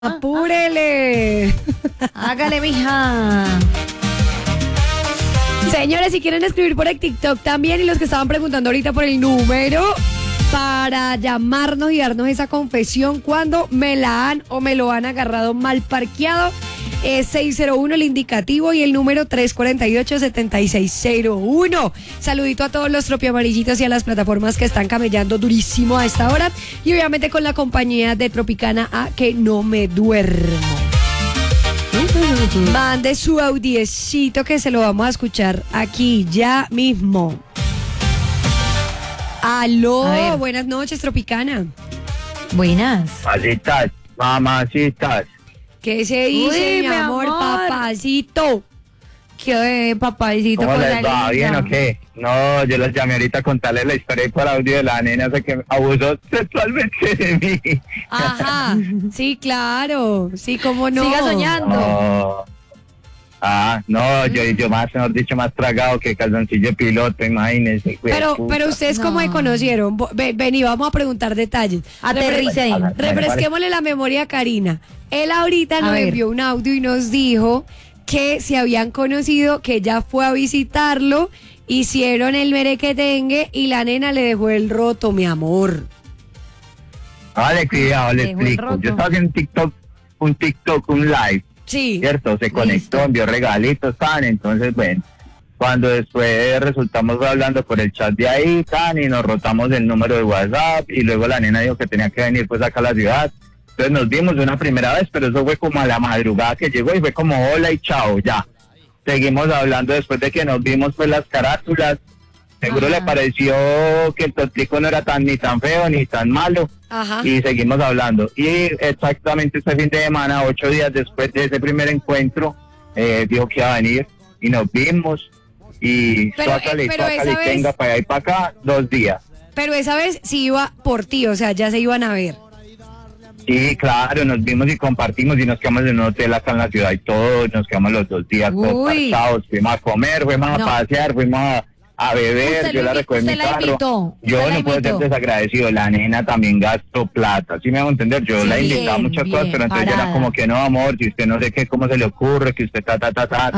Apúrele. Hágale, mija. Señores, si quieren escribir por el TikTok también, y los que estaban preguntando ahorita por el número para llamarnos y darnos esa confesión cuando me la han o me lo han agarrado mal parqueado, es 601 el indicativo y el número 348-7601. Saludito a todos los tropiamarillitos y a las plataformas que están camellando durísimo a esta hora, y obviamente con la compañía de Tropicana A, que no me duermo. Mande su audiecito que se lo vamos a escuchar aquí ya mismo. Aló, buenas noches, Tropicana. Buenas. Mamacitas, mamacitas. ¿Qué se dice, Uy, mi mi amor, amor. papacito? ¿Qué, papacito? ¿Cómo con les la va? linda? ¿Bien o qué? No, yo los llamé ahorita a contarles la historia por audio de la nena esa que abusó sexualmente de mí. Ajá, sí, claro, sí, cómo no. Siga soñando. No. No, yo más, mejor dicho, más tragado que calzoncillo de piloto, imagínense. Pero ustedes cómo se No. conocieron. Vení, vamos a preguntar detalles. Aterrice. Refresquémosle la memoria a Karina. Él ahorita nos ver. envió un audio y nos dijo que se habían conocido, que ya fue a visitarlo, hicieron el merequetengue y la nena le dejó el roto, mi amor. Vale, cuidado, le Dejó el explico. roto. Yo estaba haciendo un live, Sí. ¿cierto? Se conectó, envió regalitos, tan, entonces, bueno, cuando después resultamos hablando por el chat de ahí, tan, y nos rotamos el número de WhatsApp, y luego la nena dijo que tenía que venir pues acá a la ciudad. Entonces nos vimos una primera vez, pero eso fue como a la madrugada que llegó y fue como hola y chao, ya. Seguimos hablando después de que nos vimos pues las carátulas. Seguro Ajá. le pareció que el tontico no era ni tan feo ni tan malo. Ajá. Y seguimos hablando. Y exactamente este fin de semana, 8 días después de ese primer encuentro, dijo que iba a venir y nos vimos. Y Pero, tócale, pero esa tócale, vez- venga para allá y para acá, 2 días. Pero esa vez sí iba por ti, o sea, ya se iban a ver. Sí, claro, nos vimos y compartimos y nos quedamos en un hotel acá en la ciudad y todo, nos quedamos los 2 días todos Uy. parchados, fuimos a comer, fuimos No. a pasear, fuimos a beber, Usted yo lo la invi- recogí en mi usted la carro. invitó, Yo usted la no puedo ser invitó. desagradecido, la nena también gastó plata, ¿sí me hago entender? Yo Sí, la invitaba a bien, muchas cosas, bien, pero entonces yo era parada. como que no, amor, si usted no sé qué, cómo se le ocurre, que usted ta.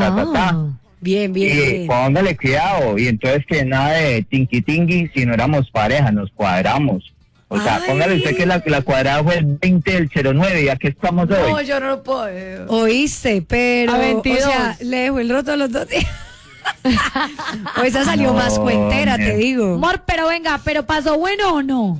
Bien, bien, Y bien. póngale cuidado, y entonces que nada de tinqui, si no éramos pareja, nos cuadramos. O sea, Ay. póngale usted que la cuadrada fue el 20 del 09 y aquí estamos hoy. yo no lo puedo. Oíste, pero, A 22. o sea, le dejó el roto a los 2 días. O esa salió No, más cuentera, te nena. digo. Amor, pero venga, ¿pero pasó bueno o no?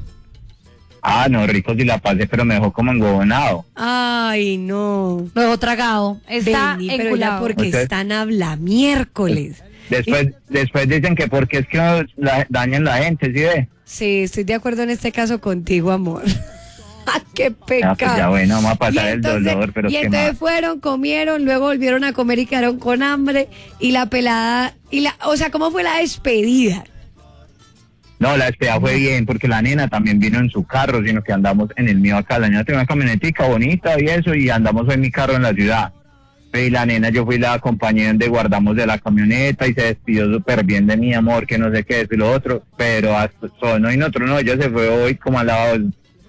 No, rico si la pasé, pero me dejó como engobonado. Ay, no. Lo dejó tragado. Está Vení, pero ya enculado. porque Usted- están habla miércoles. Después dicen que porque es que dañan la gente, ¿sí ve? Sí, estoy de acuerdo en este caso contigo, amor. ¡Qué pecado! Pues ya bueno, vamos a pasar Y el dolor, pero y qué entonces más. fueron, comieron, luego volvieron a comer y quedaron con hambre, y la pelada, o sea, ¿cómo fue la despedida? No, la despedida fue bien, porque la nena también vino en su carro, sino que andamos en el mío acá. La nena tiene una camionetica bonita y eso, y andamos en mi carro en la ciudad. Y la nena, yo fui la acompañé donde guardamos de la camioneta y se despidió súper bien de mi amor, que no sé qué es y lo otro, pero hasta no, y nosotros no, ella se fue hoy como a la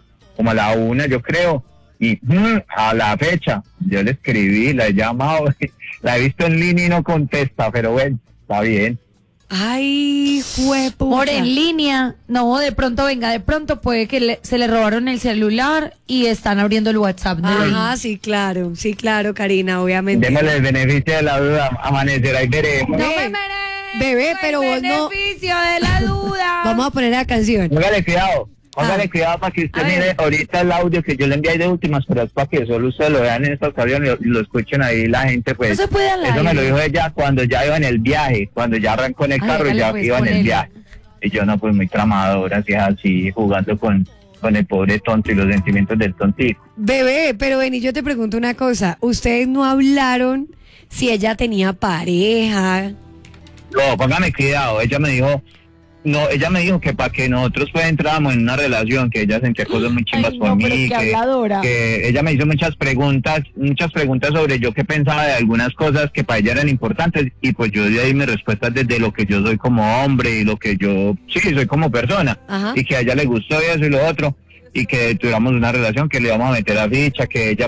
1, yo creo, y a la fecha, yo le escribí, la he llamado, la he visto en línea y no contesta, pero bueno, está bien. Ay, jueputa. Por en línea, no, de pronto puede que se le robaron el celular y están abriendo el WhatsApp. Ajá, sí, claro, Karina, obviamente. Démosle el beneficio de la duda, amanecer, ahí veremos. No Ve, me merezco bebé, pero vos el no- beneficio de la duda. Vamos a poner la canción. Póngale cuidado para que usted A ver. mire ahorita el audio que yo le envié de últimas, pero es para que solo ustedes lo vean en esta ocasión y lo escuchen ahí la gente, pues. No se puede al Eso me lo aire. dijo ella cuando ya iba en el viaje, cuando ya arrancó en el Ay, carro y hágale, ya pues, iba en el ponele. viaje. Y yo no, pues muy tramadora, así, así jugando con el pobre tonto y los sentimientos del tontito. Bebé, pero ven, y yo te pregunto una cosa. ¿Ustedes no hablaron si ella tenía pareja? No, póngame cuidado, ella me dijo que para que nosotros pues entráramos en una relación, que ella sentía cosas muy chimbas Ay, por no, mí, pero qué habladora. que ella me hizo muchas preguntas sobre yo qué pensaba de algunas cosas que para ella eran importantes, y pues yo de ahí mis respuestas desde lo que yo soy como hombre y lo que yo sí soy como persona, Ajá. y que a ella le gustó y eso y lo otro. y que tuviéramos una relación, que le íbamos a meter a ficha, que ella